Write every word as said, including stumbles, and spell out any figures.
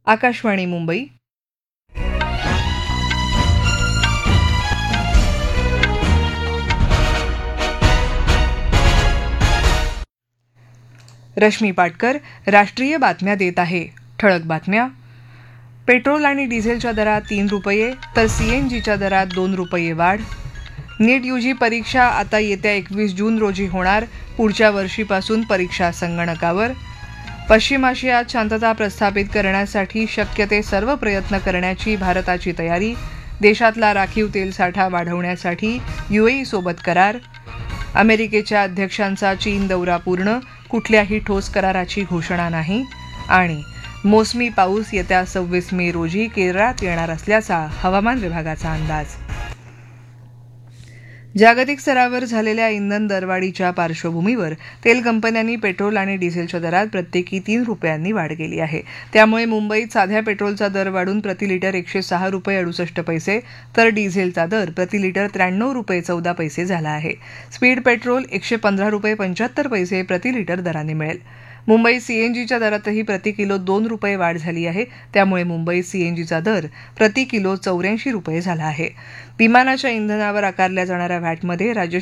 आकाशवाणी मुंबई. रश्मी पाटकर राष्ट्रीय बातम्या देत आहे. ठळक बातम्या. पेट्रोल आणि डिझेलच्या दरात तीन रुपये तर सीएनजीच्या दरात दोन रुपये वाढ. नीट यूजी परीक्षा आता येत्या एकवीस जून रोजी होणार. पुढच्या वर्षीपासून परीक्षा संगणकावर. पश्चिम आशियात शांतता प्रस्थापित करण्यासाठी शक्य ते सर्व प्रयत्न करण्याची भारताची तयारी. देशातला राखीव तेल साठा वाढवण्यासाठी युएई सोबत करार. अमेरिकेच्या अध्यक्षांचा चीन दौरा पूर्ण. कुठल्याही ठोस कराराची घोषणा नाही. आणि मोसमी पाऊस येत्या सव्वीस मे रोजी केरळात येणार असल्याचा हवामान विभागाचा अंदाज. जागतिक स्तरावर झालेल्या इंधन दरवाढीच्या पार्श्वभूमीवर तेल कंपन्यांनी पेट्रोल आणि डिझेलच्या दरात प्रत्येकी तीन रुपयांनी वाढ केली आहे. त्यामुळे मुंबईत साध्या पेट्रोलचा दर वाढून प्रति लिटर एकशे सहा रुपये अडुसष्ट पैसे तर डिझेलचा दर प्रति लिटर त्र्याण्णव रुपये चौदा पैसे झाला आहे. स्पीड पेट्रोल एकशे पंधरा रुपये पंच्याहत्तर पैसे प्रति लिटर दराने मिळेल. मुंबई सीएनजीच्या दरातही प्रति किलो दोन रुपये वाढ झाली आहे. त्यामुळे मुंबईत सीएनजीचा दर प्रति किलो चौऱ्याऐंशी रुपये झाला आहे. विमानाच्या इंधनावर आकारल्या जाणाऱ्या व्हॅटमध्ये राज्य